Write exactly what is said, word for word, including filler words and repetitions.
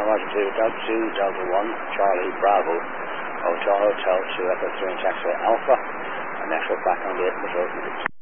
Roger two, Delta two, Delta one, Charlie, Bravo, Hotel, Hotel two, Echo three, and taxi Alpha, and next we're back on the eight.